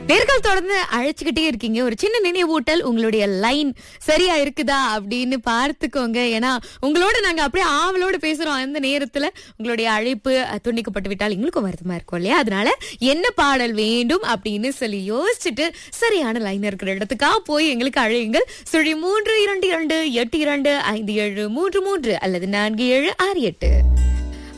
நேர்கள் தொடர்ந்து அழைச்சுக்கிட்டே இருக்கீங்க. ஒரு சின்ன நினைவூட்டல், உங்களுடைய லைன் சரியா இருக்குதா அப்படின்னு பார்த்துக்கோங்க. ஏன்னா உங்களோட நாங்க அப்படியே ஆவலோட பேசுறோம். அந்த நேரத்துல உங்களுடைய அழைப்பு துண்டிக்கப்பட்டு விட்டால் எங்களுக்கும் வருத்தமா இருக்கும் இல்லையா? அதனால என்ன பாடல் வேண்டும் அப்படின்னு சொல்லி யோசிச்சுட்டு சரியான லைன் இருக்கிற இடத்துக்காக போய் எங்களுக்கு அழையுங்கள். 322282573 அல்லது 4768.